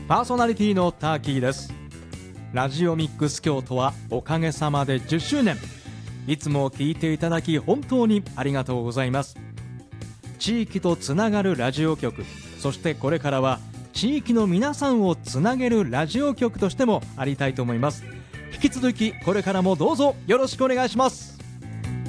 パーソナリティのターキーです。ラジオミックス京都はおかげさまで10周年。いつも聞いていただき本当にありがとうございます。地域とつながるラジオ局、そしてこれからは地域の皆さんをつなげるラジオ局としてもありたいと思います。引き続きこれからもどうぞよろしくお願いします。